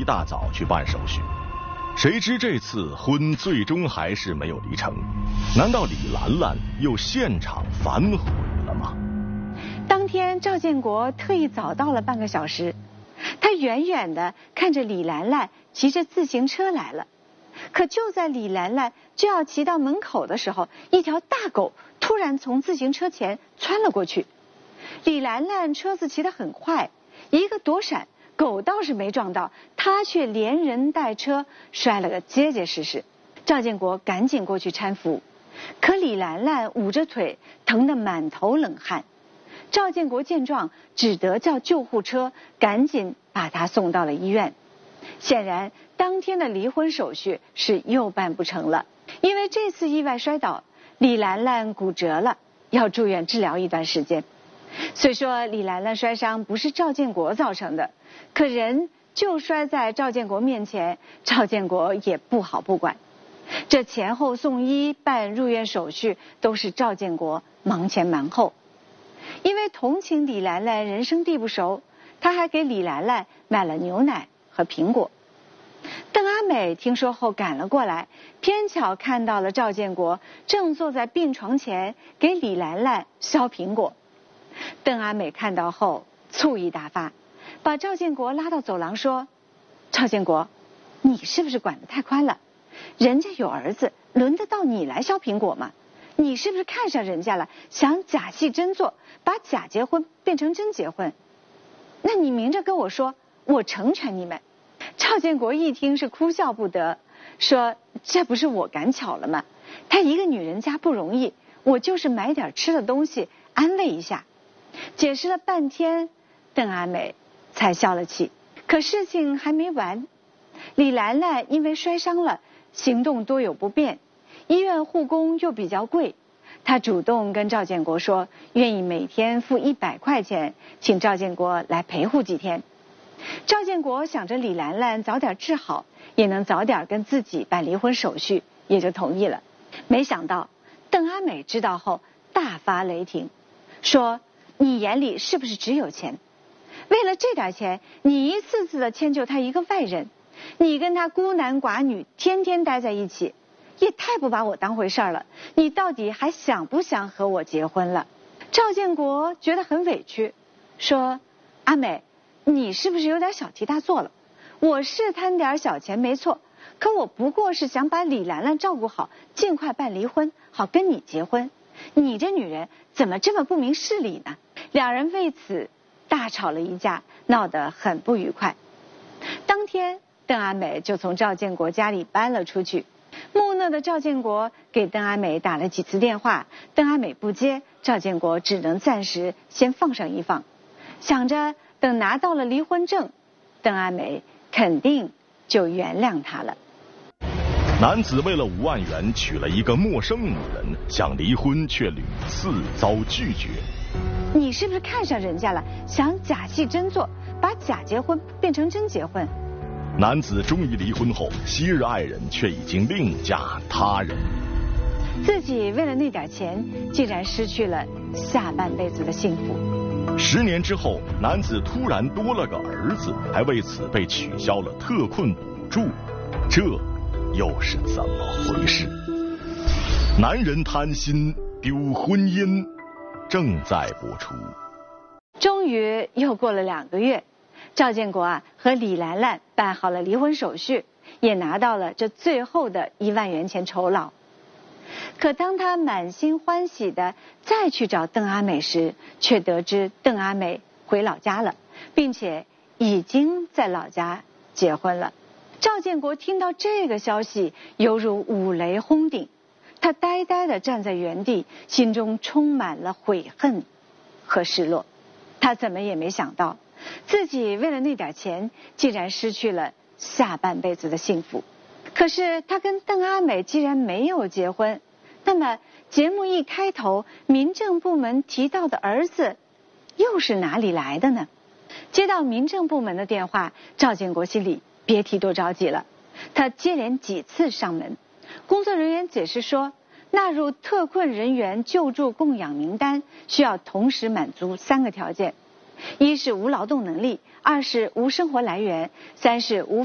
大早去办手续。谁知这次婚最终还是没有离成，难道李兰兰又现场反悔了吗？ 当天赵建国特意早到了半个小时，他远远地看着李兰兰骑着自行车来了。可就在李兰兰就要骑到门口的时候，一条大狗突然从自行车前窜了过去。李兰兰车子骑得很快，一个躲闪，狗倒是没撞到，他却连人带车摔了个结结实实。赵建国赶紧过去搀扶，可李兰兰捂着腿，疼得满头冷汗。赵建国见状，只得叫救护车，赶紧把他送到了医院。显然，当天的离婚手续是又办不成了，因为这次意外摔倒，李兰兰骨折了，要住院治疗一段时间。虽说李兰兰摔伤不是赵建国造成的，可人就摔在赵建国面前，赵建国也不好不管。这前后送医办入院手续都是赵建国忙前忙后。因为同情李兰兰人生地不熟，他还给李兰兰买了牛奶和苹果。邓阿美听说后赶了过来，偏巧看到了赵建国正坐在病床前给李兰兰削苹果。邓阿美看到后醋意大发，把赵建国拉到走廊说：“赵建国，你是不是管得太宽了？人家有儿子，轮得到你来削苹果吗？你是不是看上人家了，想假戏真做，把假结婚变成真结婚？那你明着跟我说，我成全你们。”赵建国一听是哭笑不得，说：“这不是我赶巧了吗？她一个女人家不容易，我就是买点吃的东西安慰一下。”解释了半天，邓阿美才消了气。可事情还没完，李兰兰因为摔伤了，行动多有不便，医院护工又比较贵，她主动跟赵建国说，愿意每天付100块钱，请赵建国来陪护几天。赵建国想着李兰兰早点治好，也能早点跟自己办离婚手续，也就同意了。没想到邓阿美知道后大发雷霆，说：“你眼里是不是只有钱？为了这点钱，你一次次的迁就他一个外人，你跟他孤男寡女，天天待在一起，也太不把我当回事了。你到底还想不想和我结婚了？”赵建国觉得很委屈，说：“阿美，你是不是有点小题大做了？我是贪点小钱没错，可我不过是想把李兰兰照顾好，尽快办离婚，好跟你结婚。你这女人怎么这么不明事理呢？”两人为此大吵了一架，闹得很不愉快。当天，邓阿美就从赵建国家里搬了出去。木讷的赵建国给邓阿美打了几次电话，邓阿美不接，赵建国只能暂时先放上一放，想着等拿到了离婚证，邓阿美肯定就原谅他了。 男子为了5万元娶了一个陌生女人，想离婚却屡次遭拒绝。 你是不是看上人家了，想假戏真做，把假结婚变成真结婚？ 男子终于离婚后，昔日爱人却已经另嫁他人。 自己为了那点钱，竟然失去了下半辈子的幸福。 10年之后，男子突然多了个儿子，还为此被取消了特困补助，这又是怎么回事？男人贪心丢婚姻，正在播出。 终于又过了2个月，赵建国和李兰兰办好了离婚手续，也拿到了这最后的1万元钱酬劳。可当他满心欢喜的再去找邓阿美时，却得知邓阿美回老家了，并且已经在老家结婚了。赵建国听到这个消息，犹如五雷轰顶，他呆呆地站在原地，心中充满了悔恨和失落。他怎么也没想到，自己为了那点钱，竟然失去了下半辈子的幸福。可是他跟邓阿美既然没有结婚，那么节目一开头，民政部门提到的儿子又是哪里来的呢？接到民政部门的电话，赵建国心里别提多着急了。他接连几次上门，工作人员解释说，纳入特困人员救助供养名单需要同时满足3个条件：1是无劳动能力，2是无生活来源，3是无